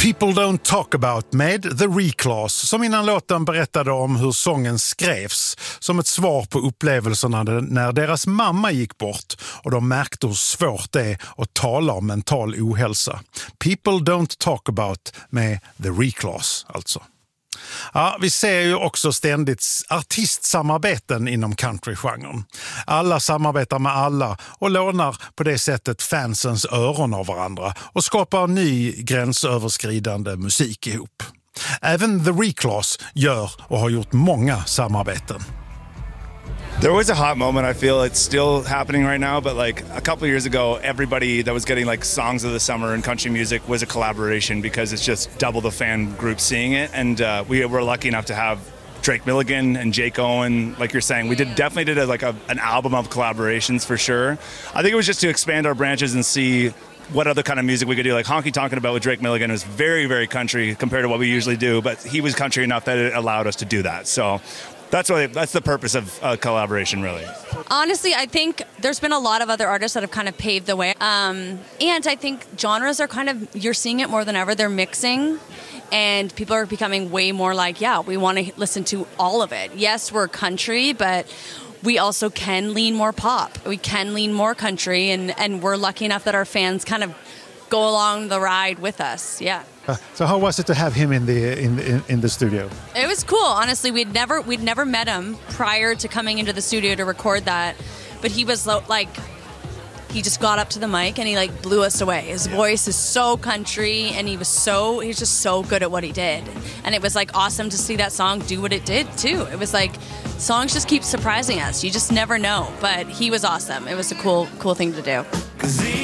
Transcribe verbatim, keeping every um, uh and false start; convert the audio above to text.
People Don't Talk About med The Reclass, som innan låten berättade om hur sången skrevs som ett svar på upplevelserna när deras mamma gick bort och de märkte hur svårt det är att tala om mental ohälsa. People Don't Talk About med The Reclass alltså. Ja, vi ser ju också ständigt artistsamarbeten inom countrygenren. Alla samarbetar med alla och lånar på det sättet fansens öron av varandra och skapar ny gränsöverskridande musik ihop. Även The Reclass gör och har gjort många samarbeten. There was a hot moment. I feel it's still happening right now, but like a couple years ago, everybody that was getting like songs of the summer in country music was a collaboration because it's just double the fan group seeing it. And uh, we were lucky enough to have Drake Milligan and Jake Owen, like you're saying. We did definitely did a, like a, an album of collaborations for sure. I think it was just to expand our branches and see what other kind of music we could do. Like Honky Tonkin' About with Drake Milligan was very, very country compared to what we usually do, but he was country enough that it allowed us to do that. So That's what. That's the purpose of uh, collaboration, really. Honestly, I think there's been a lot of other artists that have kind of paved the way. Um, and I think genres are kind of, you're seeing it more than ever. They're mixing, and people are becoming way more like, yeah, we want to listen to all of it. Yes, we're country, but we also can lean more pop. We can lean more country, and, and we're lucky enough that our fans kind of go along the ride with us. Yeah. Uh, so how was it to have him in the in, in in the studio? It was cool. Honestly, we'd never we'd never met him prior to coming into the studio to record that, but he was like, he just got up to the mic and he like blew us away. His yeah. voice is so country, and he was so he was just so good at what he did, and it was like awesome to see that song do what it did too. It was like songs just keep surprising us. You just never know, but he was awesome. It was a cool cool thing to do.